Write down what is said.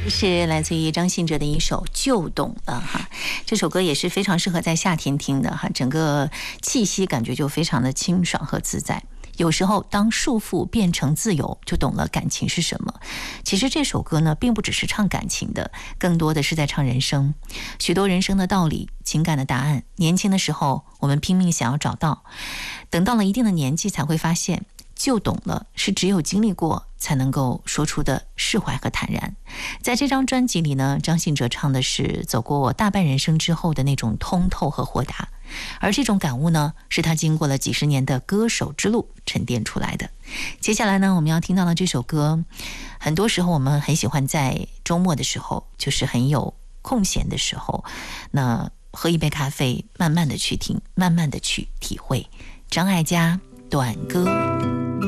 是来自于张信哲的一首《就懂了》哈，这首歌也是非常适合在夏天听的哈，整个气息感觉就非常的清爽和自在。有时候当束缚变成自由，就懂了感情是什么。其实这首歌呢，并不只是唱感情的，更多的是在唱人生。许多人生的道理、情感的答案，年轻的时候我们拼命想要找到，等到了一定的年纪才会发现，就懂了是只有经历过才能够说出的释怀和坦然。在这张专辑里呢，张信哲唱的是走过大半人生之后的那种通透和豁达，而这种感悟呢，是他经过了几十年的歌手之路沉淀出来的。接下来呢，我们要听到的这首歌，很多时候我们很喜欢在周末的时候，就是很有空闲的时候，那喝一杯咖啡，慢慢的去听，慢慢的去体会。张艾嘉短歌。